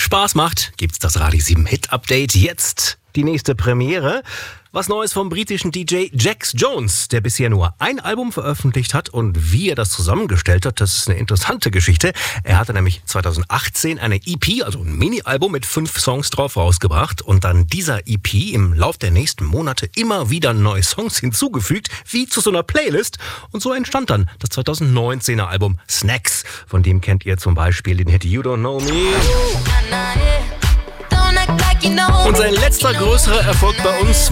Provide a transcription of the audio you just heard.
Spaß macht, gibt's das Radio 7 Hit Update. Jetzt die nächste Premiere. Was Neues vom britischen DJ Jax Jones, der bisher nur ein Album veröffentlicht hat, und wie er das zusammengestellt hat, das ist eine interessante Geschichte. Er hatte nämlich 2018 eine EP, also ein Mini-Album mit 5 Songs drauf rausgebracht und dann dieser EP im Lauf der nächsten Monate immer wieder neue Songs hinzugefügt, wie zu so einer Playlist. Und so entstand dann das 2019er Album Snacks. Von dem kennt ihr zum Beispiel den Hit You Don't Know Me. Und sein letzter größerer Erfolg bei uns